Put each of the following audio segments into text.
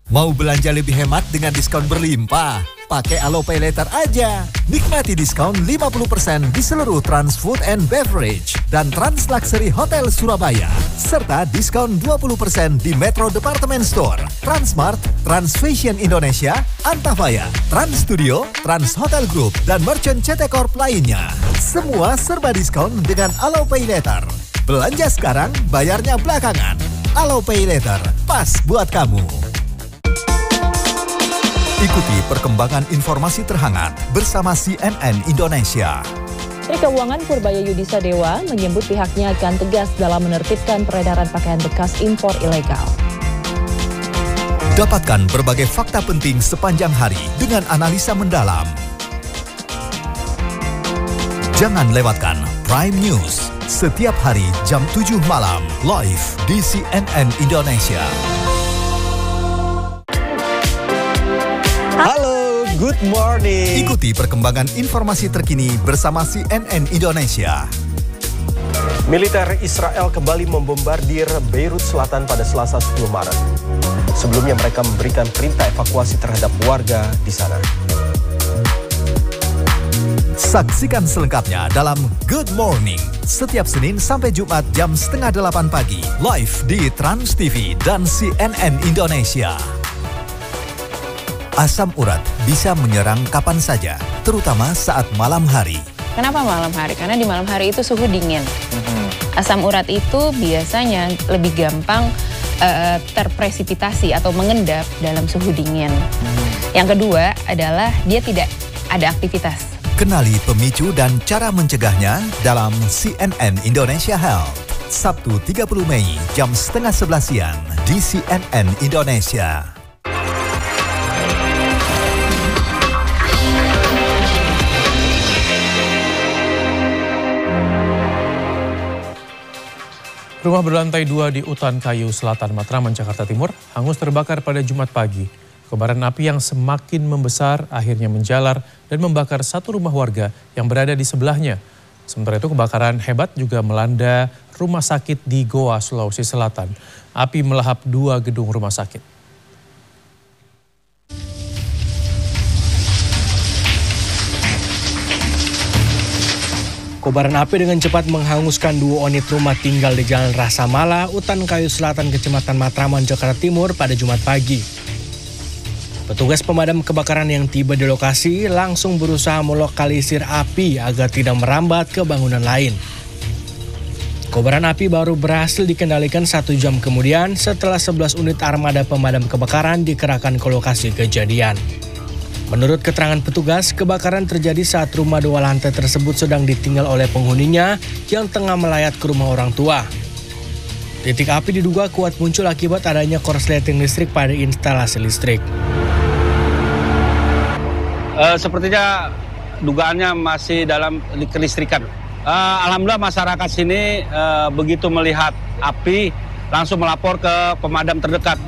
Mau belanja lebih hemat dengan diskon berlimpah? Pakai Alo Pay Later aja. Nikmati diskon 50% di seluruh Trans Food and Beverage dan Trans Luxury Hotel Surabaya. Serta diskon 20% di Metro Department Store, Transmart, Trans Fashion Indonesia, Antafaya, Trans Studio, Trans Hotel Group, dan merchant CT Corp lainnya. Semua serba diskon dengan Alo Pay Later. Belanja sekarang, bayarnya belakangan. Alo Pay Later, pas buat kamu. Ikuti perkembangan informasi terhangat bersama CNN Indonesia. Menteri Keuangan Purbaya Yudhistira Dewa menyebut pihaknya akan tegas dalam menertibkan peredaran pakaian bekas impor ilegal. Dapatkan berbagai fakta penting sepanjang hari dengan analisa mendalam. Jangan lewatkan Prime News setiap hari jam 7 malam live di CNN Indonesia. Halo, good morning. Ikuti perkembangan informasi terkini bersama CNN Indonesia. Militer Israel kembali membombardir Beirut Selatan pada Selasa 10 Maret. Sebelumnya mereka memberikan perintah evakuasi terhadap warga di sana. Saksikan selengkapnya dalam Good Morning setiap Senin sampai Jumat jam 7:30 pagi live di Trans TV dan CNN Indonesia. Asam urat bisa menyerang kapan saja, terutama saat malam hari. Kenapa malam hari? Karena di malam hari itu suhu dingin. Asam urat itu biasanya lebih gampang terpresipitasi atau mengendap dalam suhu dingin. Yang kedua adalah dia tidak ada aktivitas. Kenali pemicu dan cara mencegahnya dalam CNN Indonesia Health. Sabtu 30 Mei jam 10:30 siang di CNN Indonesia. Rumah berlantai 2 di Utan Kayu Selatan, Matraman, Jakarta Timur, hangus terbakar pada Jumat pagi. Kobaran api yang semakin membesar akhirnya menjalar dan membakar satu rumah warga yang berada di sebelahnya. Sementara itu kebakaran hebat juga melanda rumah sakit di Goa, Sulawesi Selatan. Api melahap 2 gedung rumah sakit. Kobaran api dengan cepat menghanguskan 2 unit rumah tinggal di Jalan Rasamala, Utan Kayu Selatan, Kecamatan Matraman, Jakarta Timur pada Jumat pagi. Petugas pemadam kebakaran yang tiba di lokasi langsung berusaha melokalisir api agar tidak merambat ke bangunan lain. Kobaran api baru berhasil dikendalikan 1 jam kemudian setelah 11 unit armada pemadam kebakaran dikerahkan ke lokasi kejadian. Menurut keterangan petugas, kebakaran terjadi saat rumah 2 lantai tersebut sedang ditinggal oleh penghuninya yang tengah melayat ke rumah orang tua. Titik api diduga kuat muncul akibat adanya korsleting listrik pada instalasi listrik. Sepertinya dugaannya masih dalam kelistrikan. Alhamdulillah masyarakat sini begitu melihat api langsung melapor ke pemadam terdekat.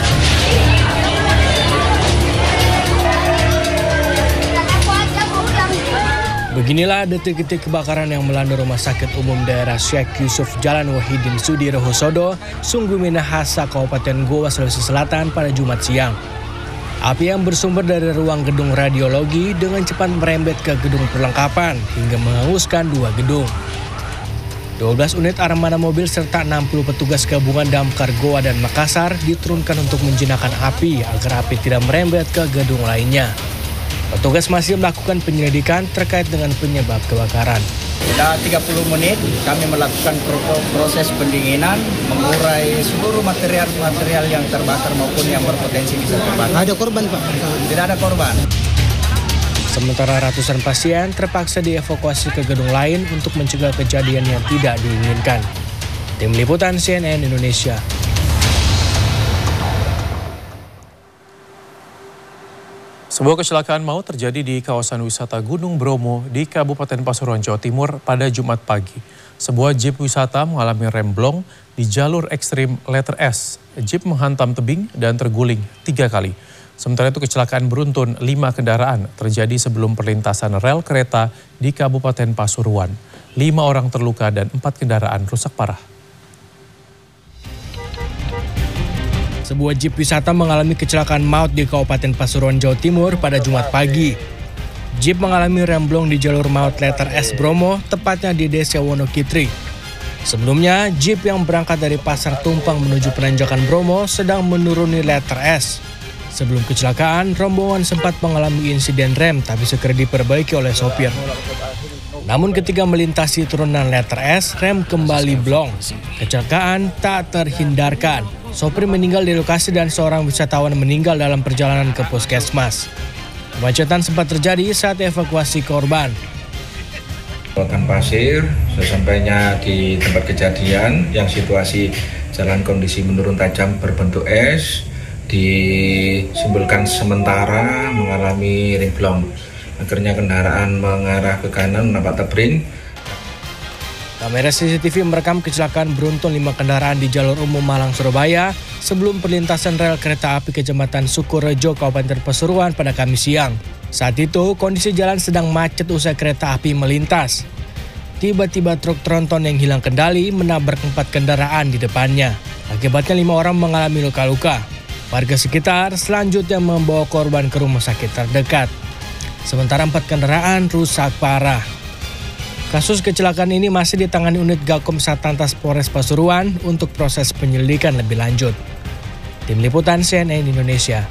Beginilah detik-detik kebakaran yang melanda Rumah Sakit Umum Daerah Syekh Yusuf Jalan Wahidin Sudirohusodo, Sungguh Minahasa, Kabupaten Goa, Sulawesi Selatan pada Jumat siang. Api yang bersumber dari ruang gedung radiologi dengan cepat merembet ke gedung perlengkapan hingga menghanguskan 2 gedung. 12 unit armada mobil serta 60 petugas gabungan damkar Goa dan Makassar diturunkan untuk menjinakkan api agar api tidak merembet ke gedung lainnya. Petugas masih melakukan penyelidikan terkait dengan penyebab kebakaran. Sudah 30 menit kami melakukan proses pendinginan, mengurai seluruh material yang terbakar maupun yang berpotensi bisa terbakar. Ada korban, Pak? Tidak ada korban. Sementara ratusan pasien terpaksa dievakuasi ke gedung lain untuk mencegah kejadian yang tidak diinginkan. Tim Liputan CNN Indonesia. Sebuah kecelakaan maut terjadi di kawasan wisata Gunung Bromo di Kabupaten Pasuruan, Jawa Timur pada Jumat pagi. Sebuah jeep wisata mengalami remblong di jalur ekstrim letter S. Jeep menghantam tebing dan terguling 3 kali. Sementara itu kecelakaan beruntun 5 kendaraan terjadi sebelum perlintasan rel kereta di Kabupaten Pasuruan. 5 orang terluka dan 4 kendaraan rusak parah. sebuah jeep wisata mengalami kecelakaan maut di Kabupaten Pasuruan, Jawa Timur pada Jumat pagi. Jeep mengalami remblong di jalur maut letter S Bromo, tepatnya di Desa Wonokitri. Sebelumnya, jeep yang berangkat dari Pasar Tumpang menuju Penanjakan Bromo sedang menuruni letter S. Sebelum kecelakaan, rombongan sempat mengalami insiden rem tapi segera diperbaiki oleh sopir. Namun ketika melintasi turunan letter S, rem kembali blong. Kecelakaan tak terhindarkan. Sopir meninggal di lokasi dan seorang wisatawan meninggal dalam perjalanan ke puskesmas. Kemacetan sempat terjadi saat evakuasi korban. Lautan pasir, sesampainya di tempat kejadian yang situasi jalan kondisi menurun tajam berbentuk es, disimpulkan sementara mengalami remblong. Akhirnya kendaraan mengarah ke kanan menabrak tebing. Kamera CCTV merekam kecelakaan beruntun 5 kendaraan di jalur umum Malang Surabaya sebelum perlintasan rel kereta api Kecamatan Sukorejo, Kabupaten Pasuruan pada Kamis siang. Saat itu kondisi jalan sedang macet usai kereta api melintas. Tiba-tiba truk tronton yang hilang kendali menabrak 4 kendaraan di depannya. Akibatnya 5 orang mengalami luka-luka. Warga sekitar selanjutnya membawa korban ke rumah sakit terdekat. Sementara 4 kendaraan rusak parah. Kasus kecelakaan ini masih ditangani unit Gakom Satlantas Polres Pasuruan untuk proses penyelidikan lebih lanjut. Tim Liputan CNN Indonesia.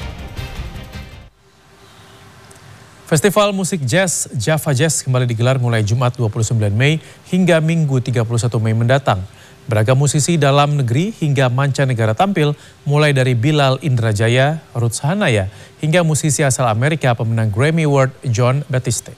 Festival musik jazz Java Jazz kembali digelar mulai Jumat 29 Mei hingga Minggu 31 Mei mendatang. Beragam musisi dalam negeri hingga mancanegara tampil, mulai dari Bilal Indrajaya, Ruth Sahanaya, hingga musisi asal Amerika pemenang Grammy Award Jon Batiste.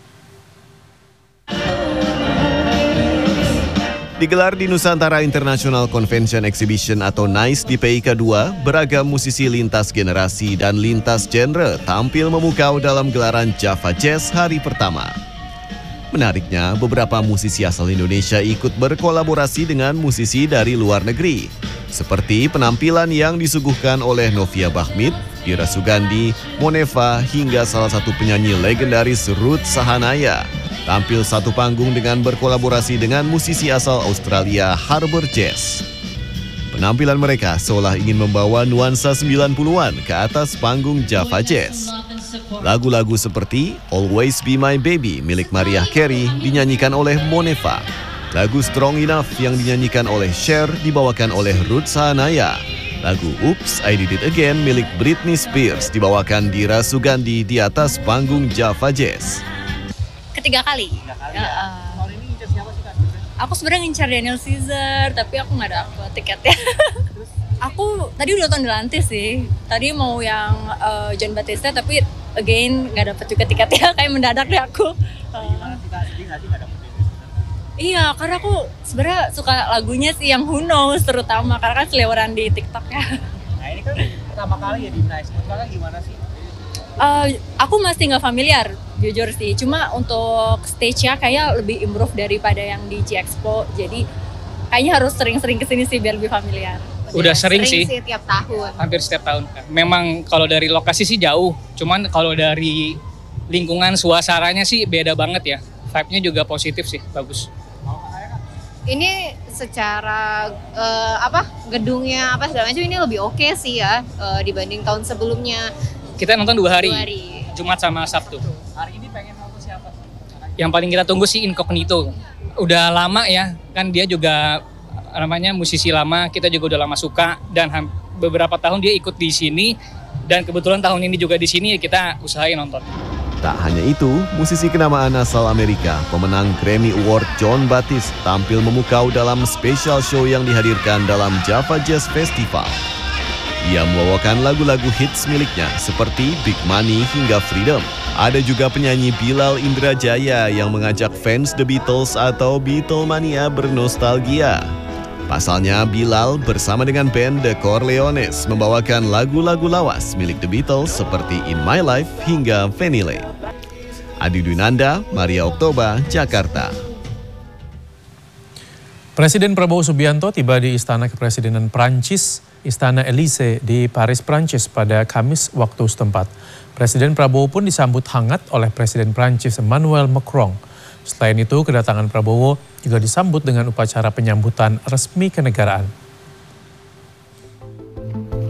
Digelar di Nusantara International Convention Exhibition atau NICE di PIK 2, beragam musisi lintas generasi dan lintas genre tampil memukau dalam gelaran Java Jazz hari pertama. Menariknya, beberapa musisi asal Indonesia ikut berkolaborasi dengan musisi dari luar negeri. Seperti penampilan yang disuguhkan oleh Novia Bahmit, Dira Sugandi, Moneva, hingga salah satu penyanyi legendaris Ruth Sahanaya. Tampil satu panggung dengan berkolaborasi dengan musisi asal Australia Harbour Jazz. Penampilan mereka seolah ingin membawa nuansa 90-an ke atas panggung Java Jazz. Lagu-lagu seperti Always Be My Baby milik Mariah Carey dinyanyikan oleh Moneva. Lagu Strong Enough yang dinyanyikan oleh Cher dibawakan oleh Ruth Sahanaya. Lagu Oops, I Did It Again milik Britney Spears dibawakan Dira Sugandi di atas panggung Java Jazz. Ketiga kali. Tahun ini ngincar siapa sih Kak? Aku sebenarnya ngincar Daniel Caesar, tapi aku nggak dapet tiketnya. Aku tadi udah nonton Delantis sih. Tadi mau yang Jon Batiste, tapi again nggak dapet juga tiketnya. Kayak mendadak deh aku. Iya, karena aku sebenarnya suka lagunya sih yang Who Knows terutama, karena kan seliweran di TikTok ya. Nah ini kan pertama kali ya di NICE, menurut kakak gimana sih? Aku masih nggak familiar, jujur sih. Cuma untuk stage-nya kayak lebih improve daripada yang di G-Expo. Jadi kayaknya harus sering-sering kesini sih biar lebih familiar. Udah sering sih tiap tahun. Hampir setiap tahun. Memang kalau dari lokasi sih jauh. Cuman kalau dari lingkungan suasananya sih beda banget ya. Vibe-nya juga positif sih, bagus. Ini secara gedungnya segala macam ini lebih oke sih ya dibanding tahun sebelumnya. Kita nonton 2 hari, Jumat sama Sabtu. Hari ini pengen nonton siapa? Yang paling kita tunggu sih Incognito. Udah lama ya, kan dia juga namanya musisi lama, kita juga udah lama suka dan beberapa tahun dia ikut di sini dan kebetulan tahun ini juga di sini kita usahain nonton. Tak hanya itu, musisi kenamaan asal Amerika, pemenang Grammy Award Jon Batiste tampil memukau dalam special show yang dihadirkan dalam Java Jazz Festival. Ia membawakan lagu-lagu hits miliknya seperti Big Money hingga Freedom. Ada juga penyanyi Bilal Indrajaya yang mengajak fans The Beatles atau Beatlemania bernostalgia. Pasalnya Bilal bersama dengan band The Corleones membawakan lagu-lagu lawas milik The Beatles seperti In My Life hingga Vanilla. Adi Dwinanda, Maria Oktoba, Jakarta. Presiden Prabowo Subianto tiba di Istana Kepresidenan Prancis, Istana Élysée di Paris, Prancis pada Kamis waktu setempat. Presiden Prabowo pun disambut hangat oleh Presiden Prancis Emmanuel Macron. Selain itu, kedatangan Prabowo juga disambut dengan upacara penyambutan resmi kenegaraan.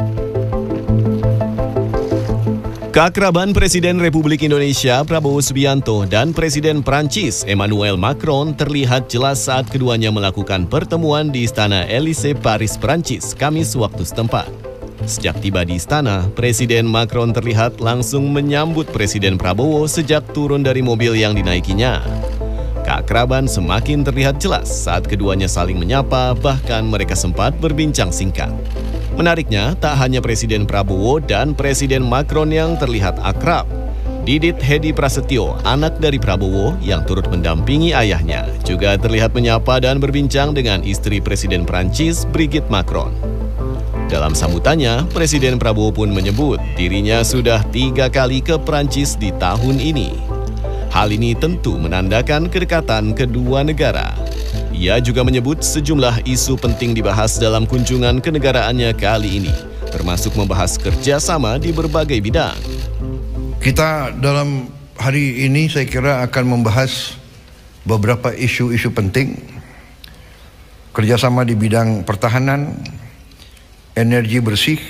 Keakraban Presiden Republik Indonesia Prabowo Subianto dan Presiden Prancis Emmanuel Macron terlihat jelas saat keduanya melakukan pertemuan di Istana Élysée, Paris, Prancis, Kamis waktu setempat. Sejak tiba di istana, Presiden Macron terlihat langsung menyambut Presiden Prabowo sejak turun dari mobil yang dinaikinya. Keakraban semakin terlihat jelas saat keduanya saling menyapa, bahkan mereka sempat berbincang singkat. Menariknya, tak hanya Presiden Prabowo dan Presiden Macron yang terlihat akrab. Didit Hedi Prasetyo, anak dari Prabowo yang turut mendampingi ayahnya, juga terlihat menyapa dan berbincang dengan istri Presiden Prancis, Brigitte Macron. Dalam sambutannya, Presiden Prabowo pun menyebut dirinya sudah 3 kali ke Prancis di tahun ini. Hal ini tentu menandakan kedekatan kedua negara. Ia juga menyebut sejumlah isu penting dibahas dalam kunjungan kenegaraannya kali ini, termasuk membahas kerjasama di berbagai bidang. Kita dalam hari ini saya kira akan membahas beberapa isu-isu penting. Kerjasama di bidang pertahanan, energi bersih,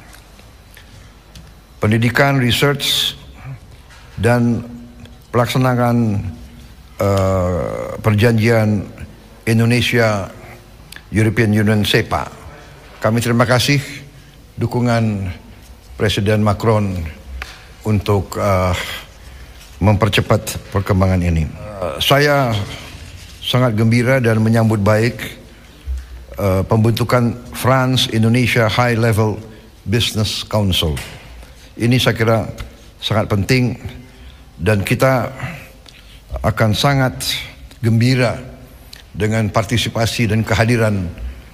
pendidikan, research, dan pelaksanaan perjanjian Indonesia European Union SEPA. Kami terima kasih dukungan Presiden Macron untuk mempercepat perkembangan ini. Saya sangat gembira dan menyambut baik pembentukan France-Indonesia High Level Business Council. Ini saya kira sangat penting dan kita akan sangat gembira dengan partisipasi dan kehadiran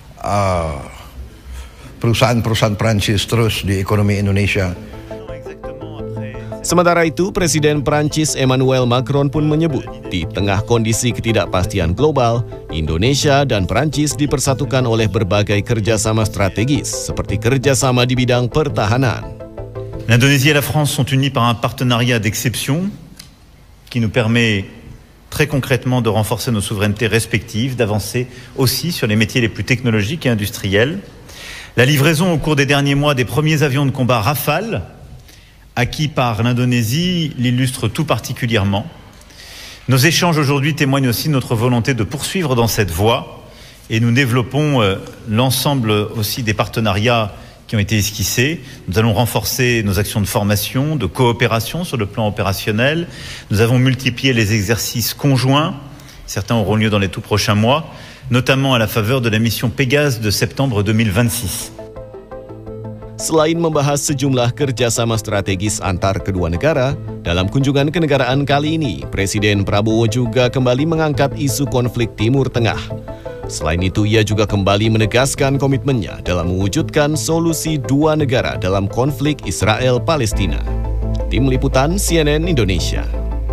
perusahaan-perusahaan Prancis terus di ekonomi Indonesia. Sementara itu, Presiden Prancis Emmanuel Macron pun menyebut, di tengah kondisi ketidakpastian global, Indonesia dan Prancis dipersatukan oleh berbagai kerjasama strategis, seperti kerjasama di bidang pertahanan. L'Indonésie et la France sont unis par un partenariat d'exception qui nous permet très concrètement de renforcer nos souverainetés respectives, d'avancer aussi sur les métiers les plus technologiques et industriels. La livraison au cours des derniers mois des premiers avions de combat Rafale, acquis par l'Indonésie, l'illustre tout particulièrement. Nos échanges aujourd'hui témoignent aussi de notre volonté de poursuivre dans cette voie et nous développons l'ensemble aussi des partenariats qui ont été esquissés. Nous allons renforcer nos actions de formation, de coopération sur le plan opérationnel. Nous avons multiplié les exercices conjoints. Certains auront lieu dans les tout prochains mois, notamment à la faveur de la mission Pégase de septembre 2026. Selain membahas sejumlah kerjasama strategis antar kedua negara, dalam kunjungan kenegaraan kali ini, Presiden Prabowo juga kembali mengangkat isu konflik Timur Tengah. Selain itu, ia juga kembali menegaskan komitmennya dalam mewujudkan solusi 2 negara dalam konflik Israel-Palestina. Tim Liputan CNN Indonesia.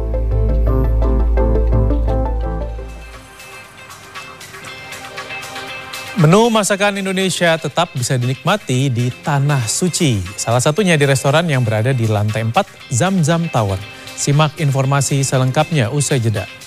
Menu masakan Indonesia tetap bisa dinikmati di Tanah Suci. Salah satunya di restoran yang berada di lantai 4 Zam Zam Tower. Simak informasi selengkapnya usai jeda.